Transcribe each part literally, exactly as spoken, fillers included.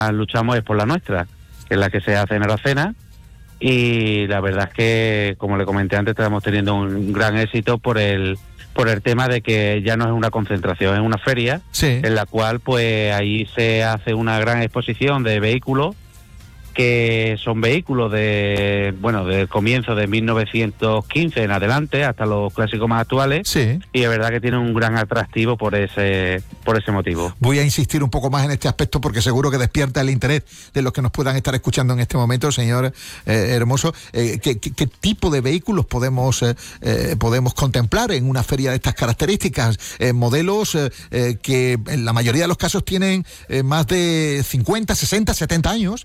luchamos es por la nuestra, que es la que se hace en Aracena, y la verdad es que, como le comenté antes, estamos teniendo un gran éxito por el por el tema de que ya no es una concentración, es una feria, sí, en la cual pues ahí se hace una gran exposición de vehículos, que son vehículos de, bueno, del comienzo de mil novecientos quince en adelante hasta los clásicos más actuales, sí. y es verdad que tienen un gran atractivo por ese por ese motivo. Voy a insistir un poco más en este aspecto porque seguro que despierta el interés de los que nos puedan estar escuchando en este momento, señor eh, Hermoso. Eh, ¿qué, qué, ¿Qué tipo de vehículos podemos eh, eh, podemos contemplar en una feria de estas características? Eh, modelos eh, eh, que en la mayoría de los casos tienen eh, más de cincuenta, sesenta, setenta años.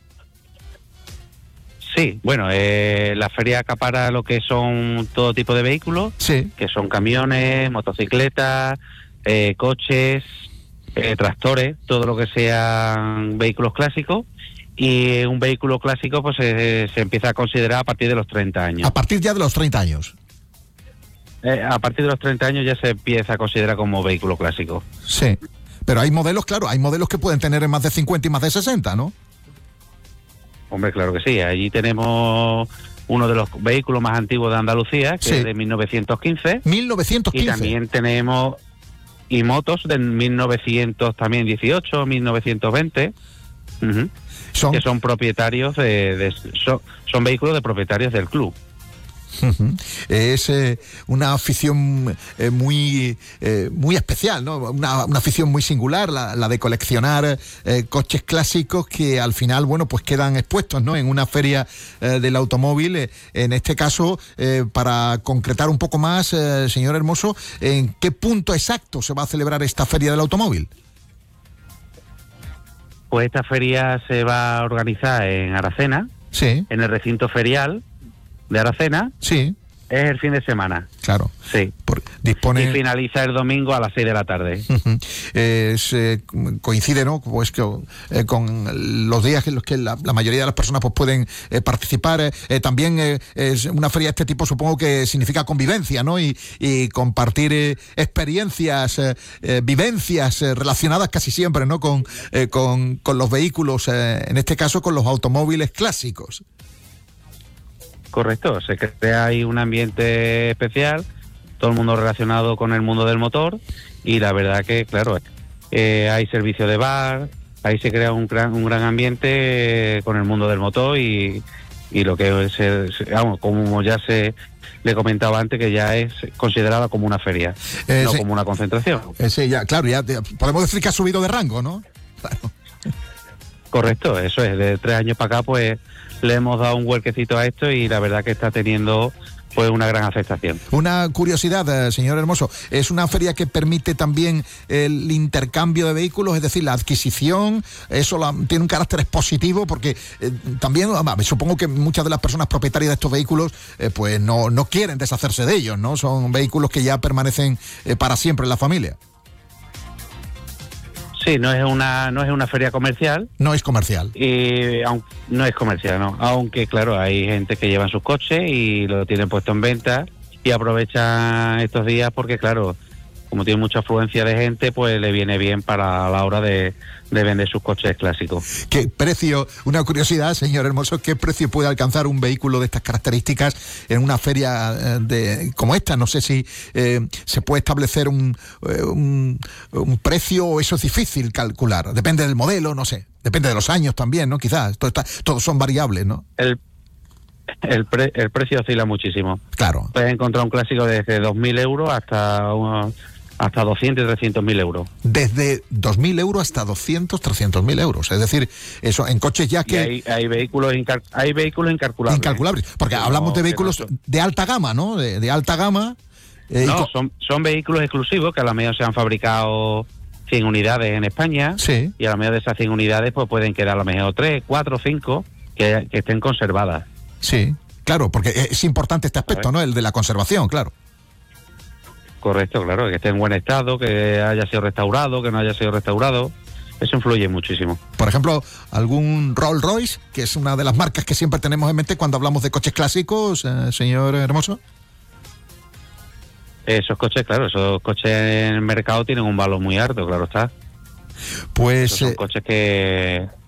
Sí, bueno, eh, la feria acapara lo que son todo tipo de vehículos, sí, que son camiones, motocicletas, eh, coches, eh, tractores, todo lo que sean vehículos clásicos, y un vehículo clásico pues eh, se empieza a considerar a partir de los treinta años. A partir ya de los treinta años. Eh, a partir de los treinta años ya se empieza a considerar como vehículo clásico. Sí, pero hay modelos, claro, hay modelos que pueden tener más de cincuenta y más de sesenta, ¿no? Hombre, claro que sí. Allí tenemos uno de los vehículos más antiguos de Andalucía, que sí. es de mil novecientos quince. mil novecientos quince. Y también tenemos y motos de mil novecientos también dieciocho, mil novecientos veinte, uh-huh, son... que son propietarios de, de son, son vehículos de propietarios del club. Uh-huh. Es eh, una afición eh, muy eh, muy especial, ¿no? Una, una afición muy singular, la, la de coleccionar eh, coches clásicos que al final, bueno, pues quedan expuestos, ¿no? En una feria eh, del automóvil. Eh, en este caso, eh, para concretar un poco más, eh, señor Hermoso, ¿en qué punto exacto se va a celebrar esta feria del automóvil? Pues esta feria se va a organizar en Aracena, sí, en el recinto ferial de Aracena. Sí. Es el fin de semana. Claro. Sí. Por, dispone... Y finaliza el domingo a las seis de la tarde. Uh-huh. Es, eh, coincide, ¿no? Pues que, eh, con los días en los que la, la mayoría de las personas pues pueden eh, participar. Eh, también eh, es una feria de este tipo, supongo que significa convivencia, ¿no? Y, y compartir eh, experiencias, eh, eh, vivencias eh, relacionadas casi siempre, ¿no? Con, eh, con, con los vehículos, eh, en este caso con los automóviles clásicos. Correcto, se crea ahí un ambiente especial, todo el mundo relacionado con el mundo del motor, y la verdad que, claro, eh, hay servicio de bar, ahí se crea un gran, un gran ambiente eh, con el mundo del motor, y, y lo que es, es, vamos, como ya se le comentaba antes, que ya es considerada como una feria, eh, no sí. como una concentración. Eh, sí, ya, claro, ya te, podemos decir que ha subido de rango, ¿no? Claro. Correcto, eso es, de tres años para acá, pues le hemos dado un huerquecito a esto y la verdad que está teniendo pues una gran aceptación. Una curiosidad, eh, señor Hermoso, es una feria que permite también el intercambio de vehículos, es decir, la adquisición, eso la, tiene un carácter expositivo porque eh, también, me supongo que muchas de las personas propietarias de estos vehículos eh, pues no, no quieren deshacerse de ellos, ¿no? Son vehículos que ya permanecen eh, para siempre en la familia. Sí, no es una no es una feria comercial. No es comercial. Y aunque no es comercial, no. Aunque claro, hay gente que lleva sus coches y lo tienen puesto en venta y aprovechan estos días porque claro, como tiene mucha afluencia de gente, pues le viene bien para la hora de, de vender sus coches clásicos. ¿Qué precio, una curiosidad, señor Hermoso, qué precio puede alcanzar un vehículo de estas características en una feria de como esta? No sé si eh, se puede establecer un, un, un precio o eso es difícil calcular. Depende del modelo, no sé. Depende de los años también, ¿no? Quizás. Todo está, todos son variables, ¿no? El El, pre, el precio oscila muchísimo. Claro. Puedes encontrar un clásico desde dos mil euros hasta unos, hasta doscientos y trescientos mil euros. Desde dos mil euros hasta doscientos, trescientos mil euros. Es decir, eso en coches ya que... Hay, hay vehículos incal, hay vehículos incalculables. Incalculables. Porque no, hablamos de vehículos no son... de alta gama, ¿no? De, de alta gama. Eh, no, son, son vehículos exclusivos que a lo mejor se han fabricado cien unidades en España. Sí. Y a lo mejor de esas cien unidades pues pueden quedar a lo mejor tres, cuatro, cinco que, que estén conservadas. Sí, claro, porque es importante este aspecto, ¿no? El de la conservación, claro. Correcto, claro, que esté en buen estado, que haya sido restaurado, que no haya sido restaurado. Eso influye muchísimo. Por ejemplo, algún Rolls Royce, que es una de las marcas que siempre tenemos en mente cuando hablamos de coches clásicos, eh, señor Hermoso. Esos coches, claro, esos coches en el mercado tienen un valor muy alto, claro está. Pues Esos son eh, coches que